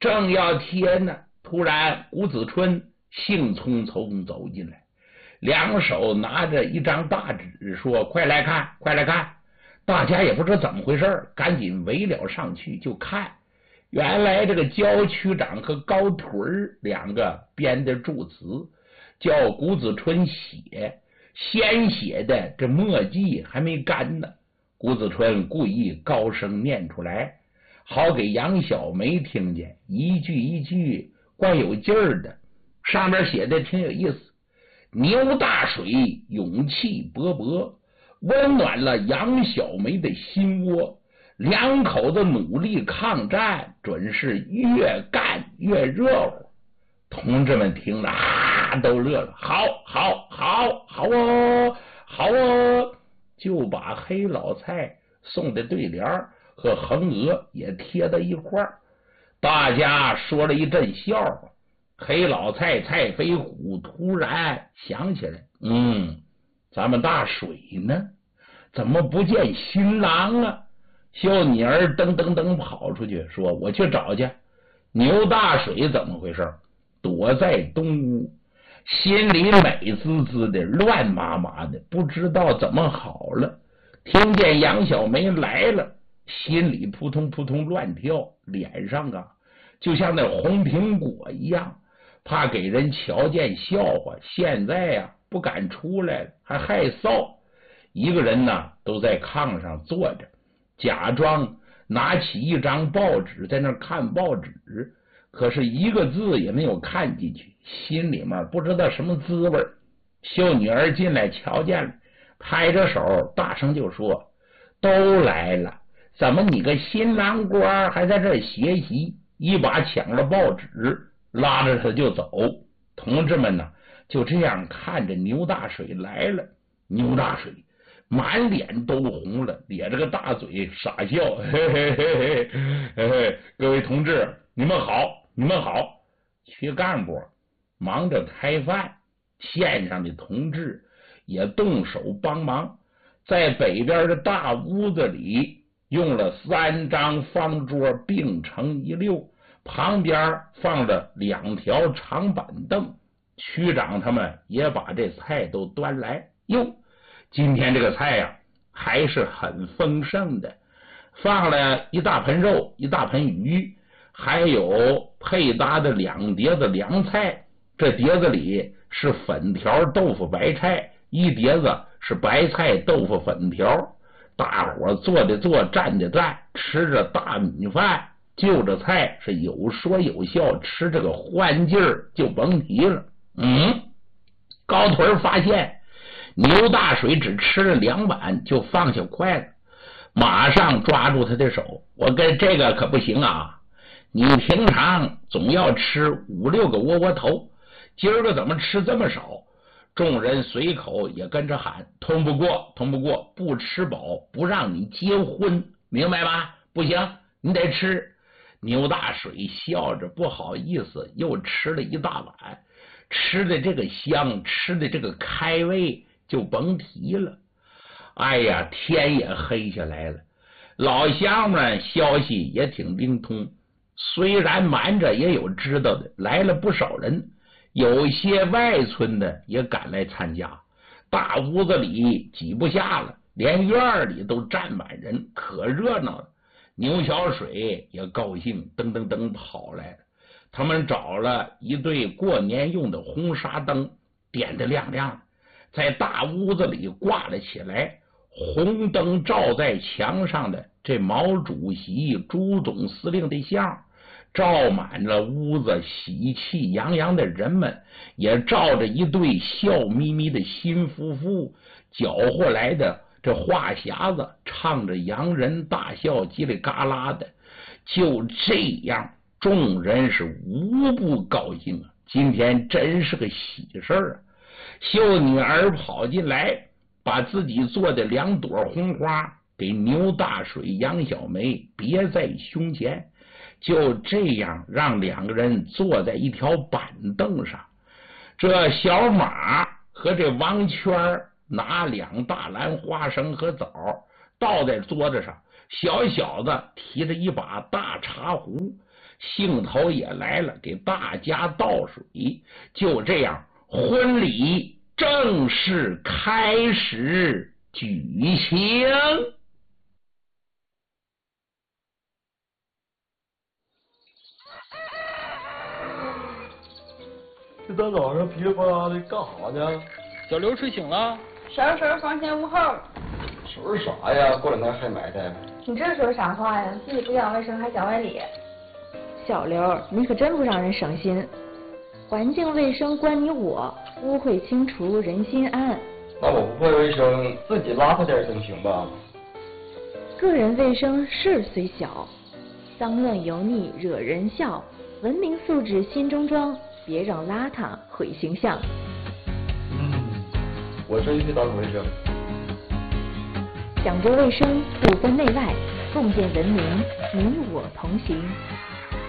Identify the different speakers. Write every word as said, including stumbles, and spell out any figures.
Speaker 1: 正要贴呢，突然谷子春兴匆匆走进来，两手拿着一张大纸，说：“快来看，快来看！”大家也不知道怎么回事，赶紧围了上去就看。原来这个焦区长和高腿两个编的注词，叫谷子春写，先写的这墨迹还没干呢。谷子春故意高声念出来，好给杨小梅听见，一句一句怪有劲儿的。上面写的挺有意思：牛大水勇气勃勃，温暖了杨小梅的心窝，两口子努力抗战，准是越干越热乎。同志们听了啊都乐了，好好好好哦好哦，就把黑老蔡送的对联和横额也贴到一块儿，大家说了一阵笑话。黑老蔡蔡飞虎突然想起来，嗯，咱们大水呢？怎么不见新郎啊？秀女儿噔噔噔跑出去说：“我去找去。”牛大水怎么回事？躲在东屋，心里美滋滋的，乱麻麻的，不知道怎么好了。听见杨小梅来了，心里扑通扑通乱跳，脸上啊就像那红苹果一样，怕给人瞧见笑话，现在呀、啊、不敢出来了，还害臊。一个人呢都在炕上坐着，假装拿起一张报纸在那看报纸，可是一个字也没有看进去，心里面不知道什么滋味。秀女儿进来瞧见了，拍着手大声就说：“都来了，怎么你个新郎官还在这儿学习？”一把抢了报纸，拉着他就走。同志们呢就这样看着牛大水来了。牛大水满脸都红了，咧着个大嘴傻笑，嘿嘿嘿嘿嘿嘿，各位同志，你们好，你们好。区干部忙着开饭，县上的同志也动手帮忙，在北边的大屋子里用了三张方桌并成一溜，旁边放着两条长板凳。区长他们也把这菜都端来。哟，今天这个菜呀、啊、还是很丰盛的，放了一大盆肉，一大盆鱼，还有配搭的两碟子凉菜。这碟子里是粉条豆腐白菜，一碟子是白菜豆腐粉条。大伙坐的坐，站的站，吃着大米饭，就着菜，是有说有笑，吃这个欢劲儿就甭提了。嗯，高腿发现牛大水只吃了两碗就放下筷子，马上抓住他的手：“我跟这个可不行啊！你平常总要吃五六个窝窝头，今儿个怎么吃这么少？”众人随口也跟着喊：“通不过，通不过，不吃饱不让你结婚，明白吗？不行，你得吃。”牛大水笑着不好意思，又吃了一大碗，吃的这个香，吃的这个开胃就甭提了。哎呀，天也黑下来了，老乡们消息也挺灵通，虽然瞒着也有知道的，来了不少人，有些外村的也赶来参加。大屋子里挤不下了，连院里都站满人，可热闹了。牛小水也高兴，噔噔噔跑来了。他们找了一对过年用的红纱灯，点得亮亮的，在大屋子里挂了起来。红灯照在墙上的这毛主席、朱总司令的像，照满了屋子，喜气洋洋的人们，也照着一对笑眯眯的新夫妇，搅和来的这话匣子，唱着洋人大笑，叽里嘎啦的。就这样，众人是无不高兴啊！今天真是个喜事儿啊！秀女儿跑进来，把自己做的两朵红花给牛大水、杨小梅别在胸前，就这样让两个人坐在一条板凳上。这小马和这王圈拿两大篮花生和枣倒在桌子上， 小小的提着一把大茶壶，兴头也来了，给大家倒水。就这样，婚礼正式开始举行。
Speaker 2: 这大早上噼里啪啦的干啥呢？
Speaker 3: 小刘睡醒了，
Speaker 4: 收拾房前屋后。
Speaker 2: 收拾啥呀？过两天还埋汰。
Speaker 4: 你这说啥话呀？自己不讲卫生还讲外理。
Speaker 5: 小刘，你可真不让人省心。环境卫生关你我，污秽清除人心安。
Speaker 2: 那我不会卫生，自己邋遢点总行吧？
Speaker 5: 个人卫生事虽小，脏乱油腻惹人笑。文明素质心中装，别让邋遢毁形象。
Speaker 2: 嗯，我这就去打扫卫生。
Speaker 5: 讲究卫生，不分内外，共建文明，你我同行。